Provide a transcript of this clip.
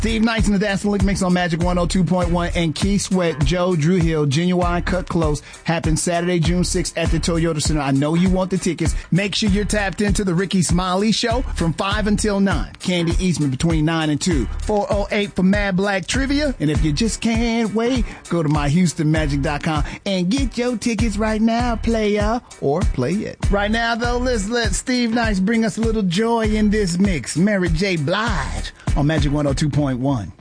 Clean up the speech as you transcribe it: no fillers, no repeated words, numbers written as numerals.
Steve Nice in the Dancing Lick Mix on Magic 102.1, and Keith Sweat, Joe Drew Hill, Genuine Cut Close happens Saturday, June 6th at the Toyota Center. I know you want the tickets. Make sure you're tapped into the Ricky Smiley Show from 5 until 9. Candy Eastman between 9 and 2. 408 for Mad Black Trivia. And if you just can't wait, go to myhoustonmagic.com and get your tickets right now, playa, or play it. Right now, though, let's let Steve Nice bring us a little joy in this mix. Mary J. Blige on Magic 102.1.